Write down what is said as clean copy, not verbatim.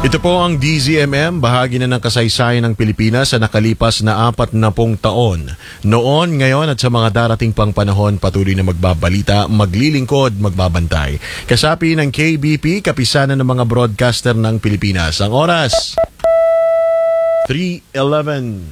Ito po ang DZMM, bahagi na ng kasaysayan ng Pilipinas sa nakalipas na 40 taon. Noon, ngayon at sa mga darating pang panahon, patuloy na magbabalita, maglilingkod, magbabantay. Kasapi ng KBP, kapisanan ng mga broadcaster ng Pilipinas. Ang oras, 3:11.